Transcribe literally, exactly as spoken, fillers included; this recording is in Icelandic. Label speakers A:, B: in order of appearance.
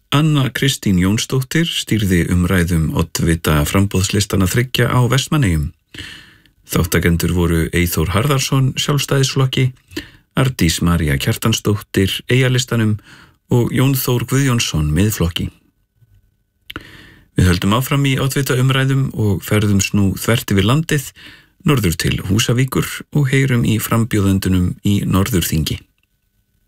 A: Anna Kristín Jónsdóttir stýrði umræðum oddvita framboðslistana þriggja á Vestmannaeyjum. Þáttakendur voru Eyþór Harðarson sjálfstæðisflokki, Ardís María Kjartansdóttir Eyjalistanum og Jón Þór Guðjónsson Miðflokki. Við höldum áfram í oddvita umræðum og ferðumst nú þvert yfir landið, norður til Húsavíkur og heyrum í frambjóðendunum í Norðurþingi.